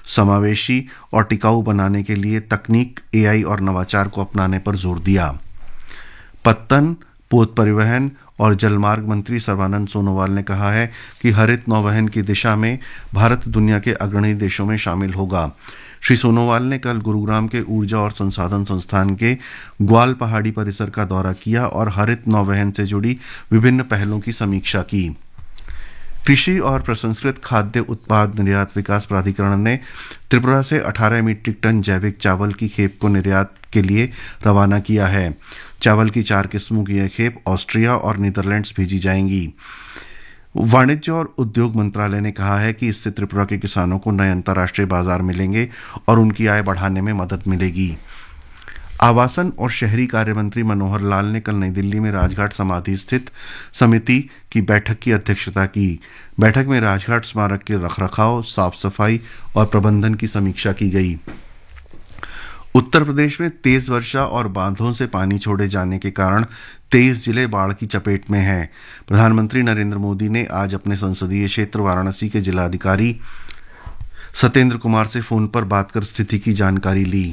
समावेशी और टिकाऊ बनाने के लिए तकनीक, एआई और नवाचार को अपनाने पर जोर दिया। पत्तन, पोत परिवहन और जलमार्ग मंत्री सर्बानंद सोनोवाल ने कहा है कि हरित नौवहन की दिशा में भारत दुनिया के अग्रणी देशों में शामिल होगा। श्री सोनोवाल ने कल गुरुग्राम के ऊर्जा और संसाधन संस्थान के ग्वाल पहाड़ी परिसर का दौरा किया और हरित नौवहन से जुड़ी विभिन्न पहलों की समीक्षा की। कृषि और प्रसंस्कृत खाद्य उत्पाद निर्यात विकास प्राधिकरण ने त्रिपुरा से 18 मीट्रिक टन जैविक चावल की खेप को निर्यात के लिए रवाना किया है। चावल की 4 किस्मों की यह खेप ऑस्ट्रिया और नीदरलैंड्स भेजी जाएंगी। वाणिज्य और उद्योग मंत्रालय ने कहा है कि इससे त्रिपुरा के किसानों को नए अंतर्राष्ट्रीय बाजार मिलेंगे और उनकी आय बढ़ाने में मदद मिलेगी। आवासन और शहरी कार्य मंत्री मनोहर लाल ने कल नई दिल्ली में राजघाट समाधि स्थित समिति की बैठक की अध्यक्षता की। बैठक में राजघाट स्मारक के रखरखाव, साफ सफाई और प्रबंधन की समीक्षा की गई। उत्तर प्रदेश में तेज वर्षा और बांधों से पानी छोड़े जाने के कारण 23 जिले बाढ़ की चपेट में हैं। प्रधानमंत्री नरेंद्र मोदी ने आज अपने संसदीय क्षेत्र वाराणसी के जिलाधिकारी सत्येंद्र कुमार से फोन पर बात कर स्थिति की जानकारी ली।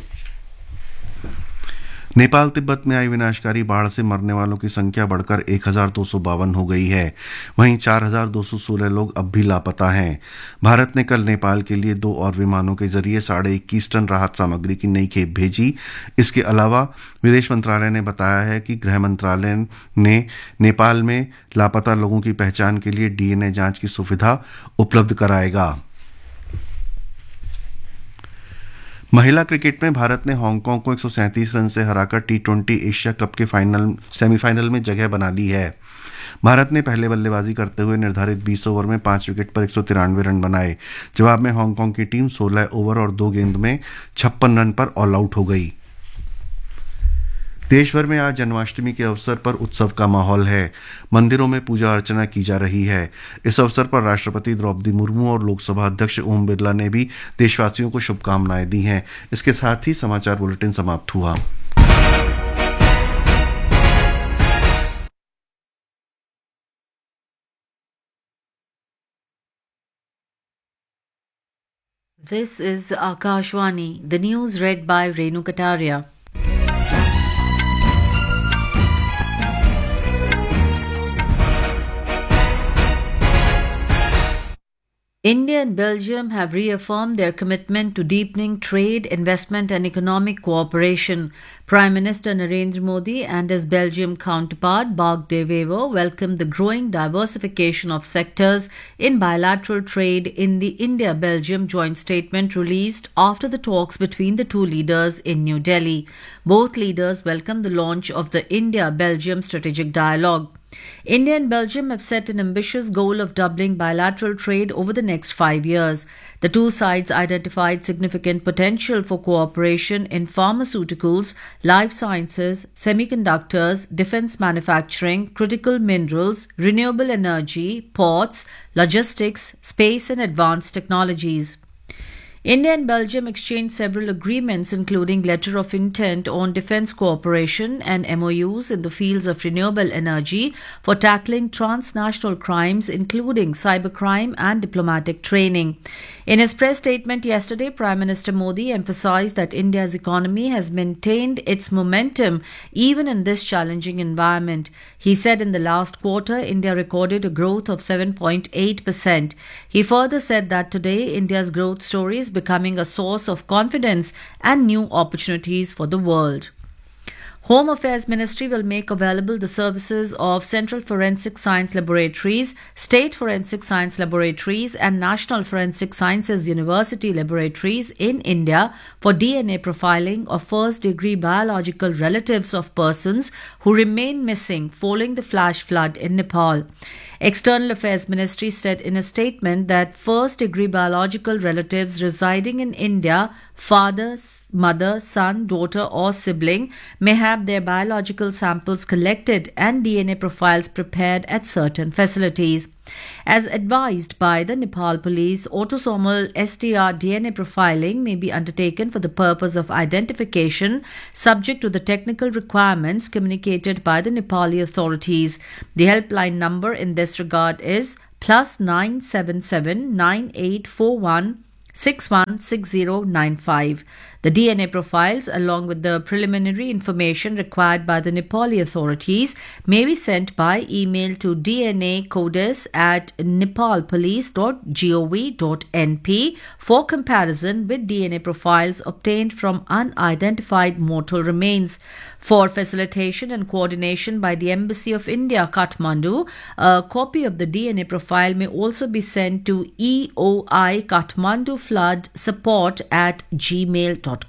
नेपाल तिब्बत में आई विनाशकारी बाढ़ से मरने वालों की संख्या बढ़कर 1252 हो गई है। वहीं 4216 लोग अब भी लापता हैं। भारत ने कल नेपाल के लिए 2 और विमानों के जरिए 21.5 टन राहत सामग्री की नई खेप भेजी। इसके अलावा विदेश मंत्रालय ने बताया है कि गृह मंत्रालय ने नेपाल में लापता लोगों की पहचान के लिए डीएनए जांच की सुविधा उपलब्ध कराएगा। महिला क्रिकेट में भारत ने हांगकांग को 137 रन से हराकर टी20 एशिया कप के सेमीफाइनल में जगह बना ली है। भारत ने पहले बल्लेबाजी करते हुए निर्धारित 20 ओवर में 5 विकेट पर 193 रन बनाए। जवाब में हांगकांग की टीम 16 ओवर और 2 गेंद में 56 रन पर ऑल आउट हो गई। देश भर में आज जन्माष्टमी के अवसर पर उत्सव का माहौल है। मंदिरों में पूजा अर्चना की जा रही है। इस अवसर पर राष्ट्रपति द्रौपदी मुर्मू और लोकसभा अध्यक्ष ओम बिरला ने भी देशवासियों को शुभकामनाएं दी हैं। इसके साथ ही समाचार बुलेटिन समाप्त हुआ। This is Akashwani, the news read by Renu Kataria. India and Belgium have reaffirmed their commitment to deepening trade, investment and economic cooperation. Prime Minister Narendra Modi and his Belgium counterpart Bart De Wever welcomed the growing diversification of sectors in bilateral trade in the India-Belgium joint statement released after the talks between the two leaders in New Delhi. Both leaders welcomed the launch of the India-Belgium Strategic Dialogue. India and Belgium have set an ambitious goal of doubling bilateral trade over the next 5 years. The two sides identified significant potential for cooperation in pharmaceuticals, life sciences, semiconductors, defense manufacturing, critical minerals, renewable energy, ports, logistics, space and advanced technologies. India and Belgium exchanged several agreements, including letter of intent on defence cooperation and MOUs in the fields of renewable energy for tackling transnational crimes, including cybercrime and diplomatic training. In his press statement yesterday, Prime Minister Modi emphasised that India's economy has maintained its momentum even in this challenging environment. He said in the last quarter, India recorded a growth of 7.8%. He further said that today, India's growth story is becoming a source of confidence and new opportunities for the world. Home Affairs Ministry will make available the services of Central Forensic Science Laboratories, State Forensic Science Laboratories and National Forensic Sciences University Laboratories in India for DNA profiling of first-degree biological relatives of persons who remain missing following the flash flood in Nepal. External Affairs Ministry said in a statement that first-degree biological relatives residing in India, father, mother, son, daughter or sibling may have their biological samples collected and DNA profiles prepared at certain facilities. As advised by the Nepal police, autosomal STR DNA profiling may be undertaken for the purpose of identification subject to the technical requirements communicated by the Nepali authorities. The helpline number in this regard is +977 9841 616095. The DNA profiles, along with the preliminary information required by the Nepali authorities, may be sent by email to dnacodes@nepalpolice.gov.np for comparison with DNA profiles obtained from unidentified mortal remains. For facilitation and coordination by the Embassy of India, Kathmandu, a copy of the DNA profile may also be sent to EOI Kathmandu Flood support@gmail.com.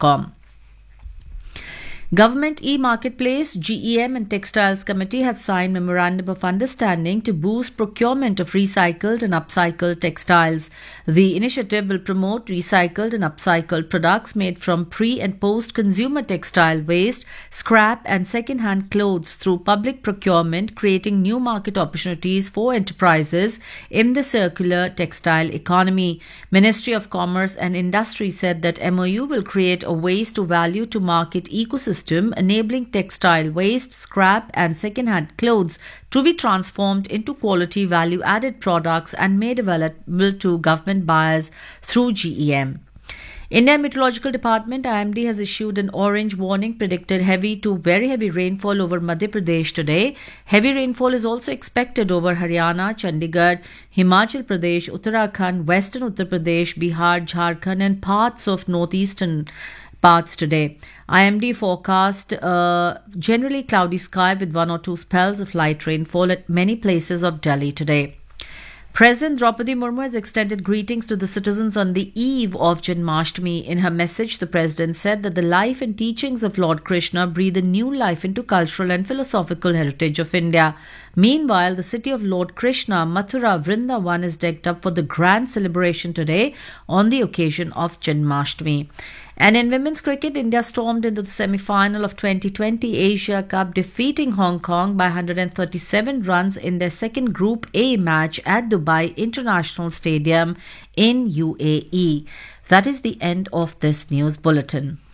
Government e-Marketplace, GEM and Textiles Committee have signed Memorandum of Understanding to boost procurement of recycled and upcycled textiles. The initiative will promote recycled and upcycled products made from pre- and post-consumer textile waste, scrap and second-hand clothes through public procurement, creating new market opportunities for enterprises in the circular textile economy. Ministry of Commerce and Industry said that MOU will create a waste to value to market ecosystem enabling textile waste, scrap and second-hand clothes to be transformed into quality value-added products and made available to government buyers through GEM. India Meteorological Department IMD has issued an orange warning, predicted heavy to very heavy rainfall over Madhya Pradesh today. Heavy rainfall is also expected over Haryana, Chandigarh, Himachal Pradesh, Uttarakhand, Western Uttar Pradesh, Bihar, Jharkhand and parts of northeastern parts today. IMD forecast generally cloudy sky with one or two spells of light rainfall at many places of Delhi today. President Draupadi Murmu has extended greetings to the citizens on the eve of Janmashtami. In her message, the president said that the life and teachings of Lord Krishna breathe a new life into cultural and philosophical heritage of India. Meanwhile, the city of Lord Krishna, Mathura, Vrindavan is decked up for the grand celebration today on the occasion of Janmashtami. And in women's cricket, India stormed into the semi-final of 2020 Asia Cup, defeating Hong Kong by 137 runs in their second Group A match at Dubai International Stadium in UAE. That is the end of this news bulletin.